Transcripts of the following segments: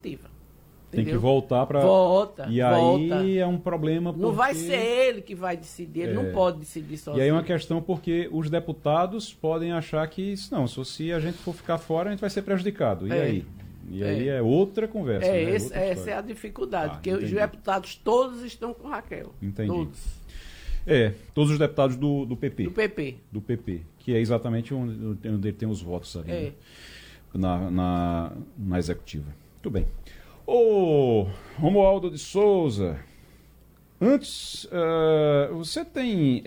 Tem que voltar para... Volta. E aí é um problema porque... Não vai ser ele que vai decidir, ele não pode decidir sozinho. E aí é uma questão porque os deputados podem achar que, não, se a gente for ficar fora, a gente vai ser prejudicado. E aí? E aí é outra conversa. Né? Essa é a dificuldade, porque os deputados todos estão com Raquel. Entendi. Todos. Todos os deputados do PP. Do PP. Que é exatamente onde ele tem os votos ali, né? na executiva. Muito bem. Ô, Romualdo de Souza, antes, você tem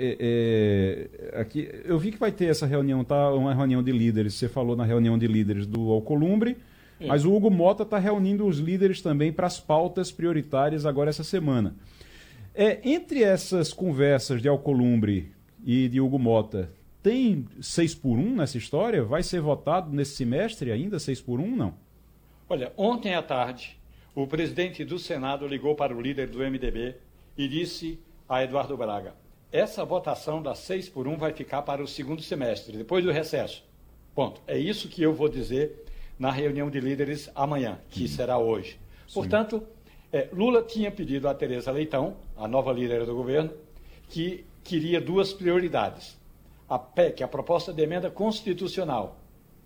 aqui, eu vi que vai ter essa reunião, tá? Uma reunião de líderes, você falou na reunião de líderes do Alcolumbre, mas o Hugo Mota está reunindo os líderes também para as pautas prioritárias agora essa semana. Entre essas conversas de Alcolumbre e de Hugo Mota, tem 6x1 nessa história? Vai ser votado nesse semestre ainda 6x1, não? Olha, ontem à tarde, o presidente do Senado ligou para o líder do MDB e disse a Eduardo Braga: essa votação da 6x1 vai ficar para o segundo semestre, depois do recesso. Ponto. É isso que eu vou dizer na reunião de líderes amanhã, que será hoje. Sim. Portanto, Lula tinha pedido a Tereza Leitão, a nova líder do governo, que queria duas prioridades. A PEC, a proposta de emenda constitucional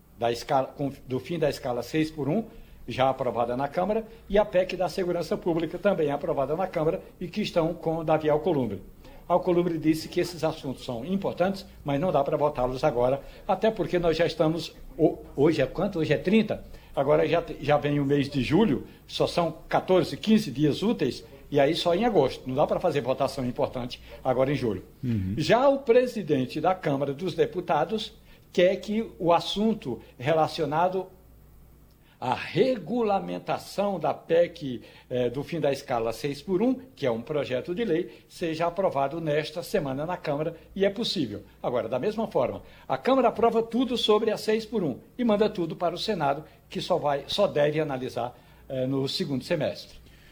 do fim da escala 6x1, já aprovada na Câmara, e a PEC da Segurança Pública, também aprovada na Câmara, e que estão com Davi Alcolumbre. Alcolumbre disse que esses assuntos são importantes, mas não dá para votá-los agora, até porque nós já estamos... Hoje é quanto? Hoje é 30? Agora já vem o mês de julho, só são 14, 15 dias úteis, e aí só em agosto. Não dá para fazer votação importante agora em julho. Uhum. Já o presidente da Câmara dos Deputados quer que o assunto relacionado à regulamentação da PEC do fim da escala 6x1, que é um projeto de lei, seja aprovado nesta semana na Câmara, e é possível. Agora, da mesma forma, a Câmara aprova tudo sobre a 6x1 e manda tudo para o Senado, que só deve analisar no segundo semestre.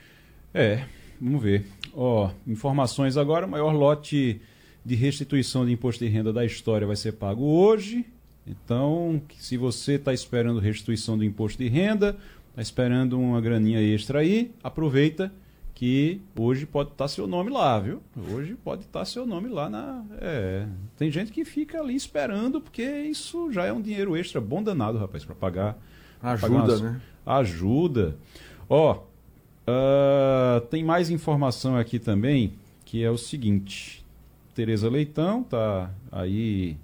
Vamos ver. Informações agora, o maior lote de restituição de imposto de renda da história vai ser pago hoje. Então, se você está esperando restituição do imposto de renda, está esperando uma graninha extra aí, aproveita que hoje pode estar seu nome lá, viu? Hoje pode estar seu nome lá tem gente que fica ali esperando, porque isso já é um dinheiro extra bom danado, rapaz, para pagar. Ajuda, né? Ajuda. Tem mais informação aqui também, que é o seguinte: Tereza Leitão está aí...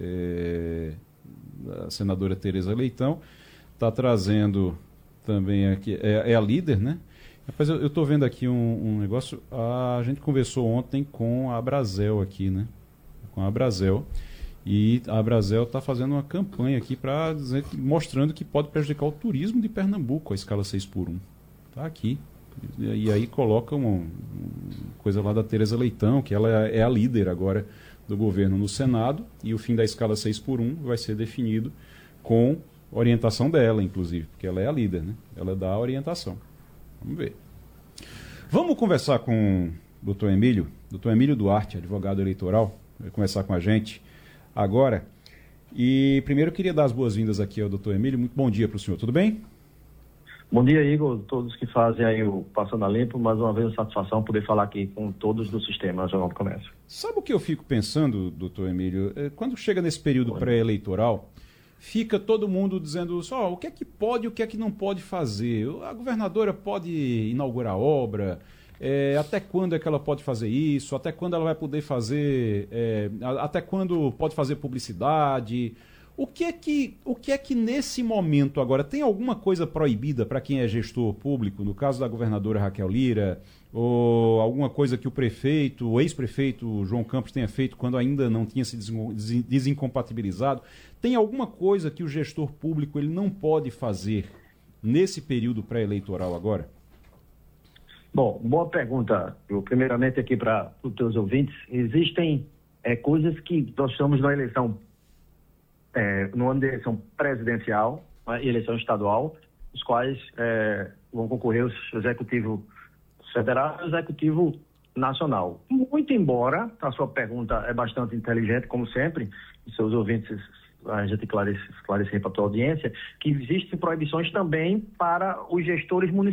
A senadora Tereza Leitão está trazendo também aqui, é a líder, né? Rapaz, eu estou vendo aqui um negócio, a gente conversou ontem com a Abrazel aqui, né? Com a Abrazel, e a Abrazel está fazendo uma campanha aqui mostrando que pode prejudicar o turismo de Pernambuco, a escala 6x1. Está aqui. E aí coloca uma coisa lá da Tereza Leitão, que ela é a líder agora do governo no Senado, e o fim da escala 6x1 vai ser definido com orientação dela, inclusive, porque ela é a líder, né? Ela dá a orientação. Vamos ver. Vamos conversar com o Dr. Emílio Duarte, advogado eleitoral, vai conversar com a gente agora. E primeiro eu queria dar as boas-vindas aqui ao Dr. Emílio. Muito bom dia para o senhor, tudo bem? Bom dia, Igor, todos que fazem aí o Passando a Limpo. Mais uma vez, uma satisfação poder falar aqui com todos do Sistema Nacional do Comércio. Sabe o que eu fico pensando, doutor Emílio? Quando chega nesse período pré-eleitoral, fica todo mundo dizendo só o que é que pode e o que é que não pode fazer. A governadora pode inaugurar obra, até quando é que ela pode fazer isso, até quando ela vai poder fazer, até quando pode fazer publicidade. O que é que nesse momento agora tem alguma coisa proibida para quem é gestor público, no caso da governadora Raquel Lira, ou alguma coisa que o prefeito, o ex-prefeito João Campos tenha feito quando ainda não tinha se desincompatibilizado? Tem alguma coisa que o gestor público ele não pode fazer nesse período pré-eleitoral agora? Bom, boa pergunta. Primeiramente aqui para os teus ouvintes, existem coisas que nós estamos na eleição no ano de eleição presidencial e eleição estadual, os quais vão concorrer o Executivo Federal e o Executivo Nacional. Muito embora, a sua pergunta é bastante inteligente, como sempre, e seus ouvintes a gente esclarecer para a tua audiência, que existem proibições também para os gestores municipais.